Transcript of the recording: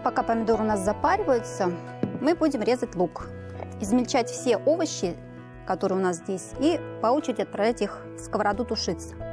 Пока помидоры у нас запариваются, мы будем резать лук. Измельчать все овощи, которые у нас здесь, и по очереди отправлять их в сковороду тушиться.